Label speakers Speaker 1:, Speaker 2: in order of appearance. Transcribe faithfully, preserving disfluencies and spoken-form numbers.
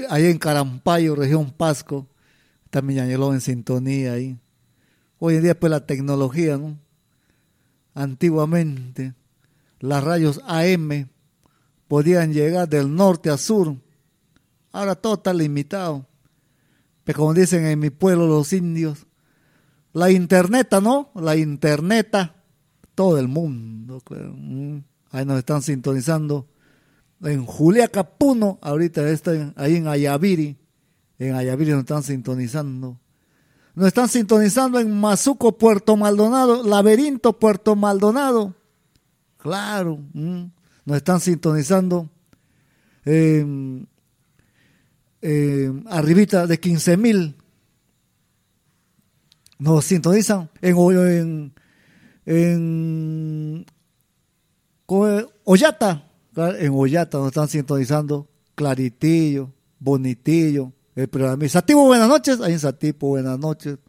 Speaker 1: ahí en Carampayo, región Pasco, está Miñañeló en sintonía ahí. Hoy en día pues la tecnología, ¿no? Antiguamente las radios A M podían llegar del norte a sur, ahora todo está limitado. Pero como dicen en mi pueblo los indios, la interneta, ¿no? La interneta, todo el mundo, claro. Ahí nos están sintonizando en Juliaca, Puno, ahorita está ahí en Ayaviri, en Ayaviri nos están sintonizando. Nos están sintonizando en Mazuco, Puerto Maldonado, Laberinto, Puerto Maldonado. Claro, mmm. Nos están sintonizando eh, eh, arribita de quince mil. Nos sintonizan en, en, en Ollata. En Ollata nos están sintonizando Claritillo, Bonitillo, el programa. Satipo, buenas noches. Ahí en Satipo, buenas noches.